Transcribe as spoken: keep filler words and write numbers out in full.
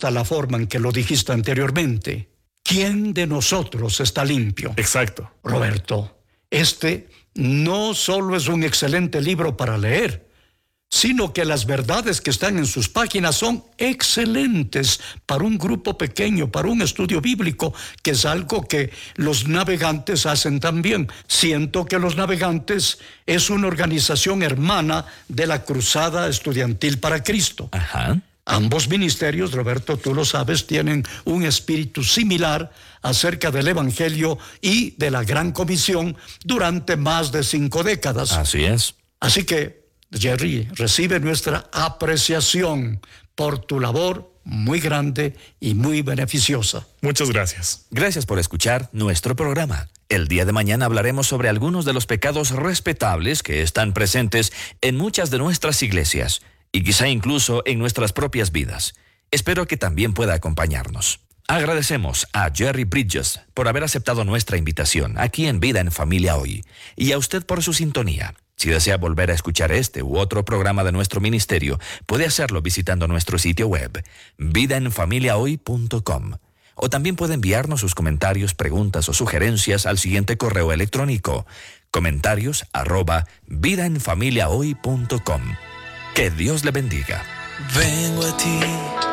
gusta la forma en que lo dijiste anteriormente. ¿Quién de nosotros está limpio? Exacto. Roberto, este no solo es un excelente libro para leer, sino que las verdades que están en sus páginas son excelentes para un grupo pequeño, para un estudio bíblico, que es algo que los navegantes hacen también. Siento que los navegantes es una organización hermana de la Cruzada Estudiantil para Cristo. Ajá. Ambos ministerios, Roberto, tú lo sabes, tienen un espíritu similar acerca del Evangelio y de la Gran Comisión durante más de cinco décadas. Así es. Así que, Jerry, recibe nuestra apreciación por tu labor muy grande y muy beneficiosa. Muchas gracias. Gracias por escuchar nuestro programa. El día de mañana hablaremos sobre algunos de los pecados respetables que están presentes en muchas de nuestras iglesias y quizá incluso en nuestras propias vidas. Espero que también pueda acompañarnos. Agradecemos a Jerry Bridges por haber aceptado nuestra invitación aquí en Vida en Familia Hoy y a usted por su sintonía. Si desea volver a escuchar este u otro programa de nuestro ministerio, puede hacerlo visitando nuestro sitio web, vida en familia hoy punto com. O también puede enviarnos sus comentarios, preguntas o sugerencias al siguiente correo electrónico, comentarios arroba vida en familia hoy punto com. Que Dios le bendiga. Vengo a ti